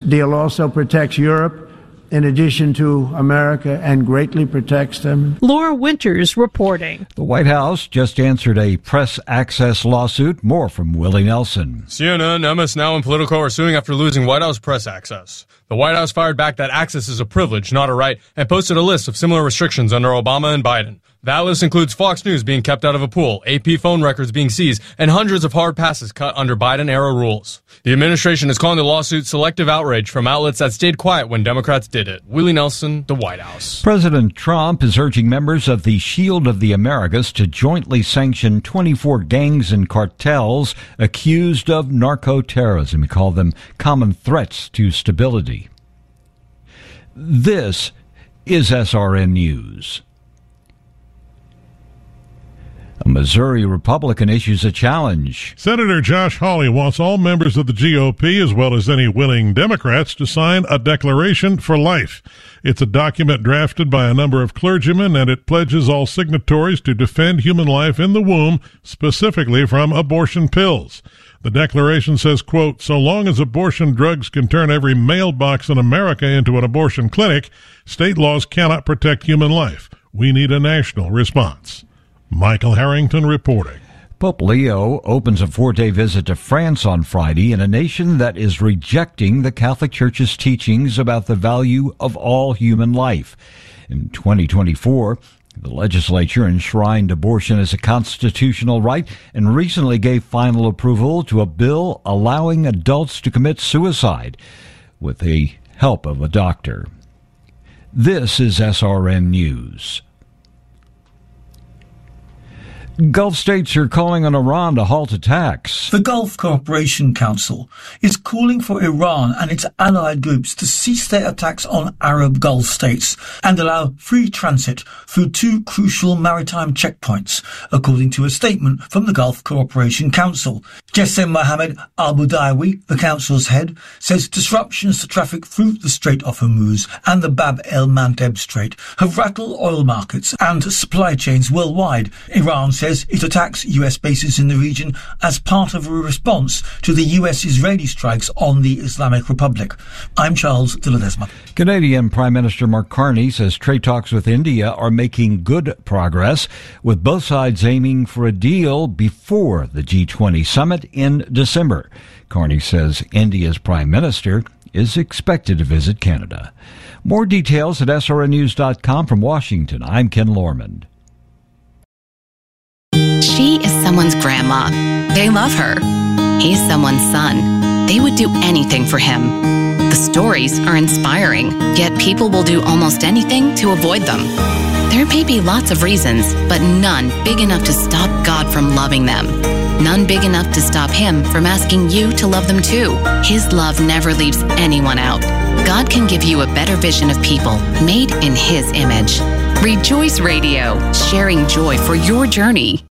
deal also protects Europe in addition to America and greatly protects them. Laura Winters reporting. The White House just answered a press access lawsuit. More from Willie Nelson. CNN, MS Now, and Politico are suing after losing White House press access. The White House fired back that access is a privilege, not a right, and posted a list of similar restrictions under Obama and Biden. That list includes Fox News being kept out of a pool, AP phone records being seized, and hundreds of hard passes cut under Biden-era rules. The administration is calling the lawsuit selective outrage from outlets that stayed quiet when Democrats did it. Willie Nelson, The White House. President Trump is urging members of the Shield of the Americas to jointly sanction 24 gangs and cartels accused of narco-terrorism. He called them common threats to stability. This is SRN News. A Missouri Republican issues a challenge. Senator Josh Hawley wants all members of the GOP, as well as any willing Democrats, to sign a declaration for life. It's a document drafted by a number of clergymen, and it pledges all signatories to defend human life in the womb, specifically from abortion pills. The declaration says, quote, "So long as abortion drugs can turn every mailbox in America into an abortion clinic, state laws cannot protect human life. We need a national response." Michael Harrington reporting. Pope Leo opens a 4-day visit to France on Friday in a nation that is rejecting the Catholic Church's teachings about the value of all human life. In 2024, the legislature enshrined abortion as a constitutional right and recently gave final approval to a bill allowing adults to commit suicide with the help of a doctor. This is SRN News. Gulf states are calling on Iran to halt attacks. The Gulf Cooperation Council is calling for Iran and its allied groups to cease their attacks on Arab Gulf states and allow free transit through 2 crucial maritime checkpoints, according to a statement from the Gulf Cooperation Council. Jessim Mohammed Al-Budawi, the council's head, says disruptions to traffic through the Strait of Hormuz and the Bab el-Mandeb Strait have rattled oil markets and supply chains worldwide. Iran says it attacks US bases in the region as part of a response to the US-Israeli strikes on the Islamic Republic. I'm Charles de Ledesma. Canadian Prime Minister Mark Carney says trade talks with India are making good progress, with both sides aiming for a deal before the G20 summit in December. Carney says India's Prime Minister is expected to visit Canada. More details at srnnews.com. From Washington, I'm Ken Lorman. She is someone's grandma. They love her. He's someone's son. They would do anything for him. The stories are inspiring, yet people will do almost anything to avoid them. There may be lots of reasons, but none big enough to stop God from loving them. None big enough to stop Him from asking you to love them too. His love never leaves anyone out. God can give you a better vision of people made in His image. Rejoice Radio, sharing joy for your journey.